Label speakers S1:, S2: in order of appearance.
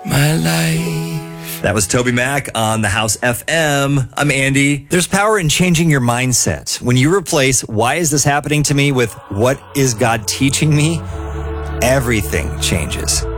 S1: my life.
S2: That was Toby Mac on the House FM. I'm Andy.
S3: There's power in changing your mindset. When you replace, why is this happening to me, with what is God teaching me? Everything changes.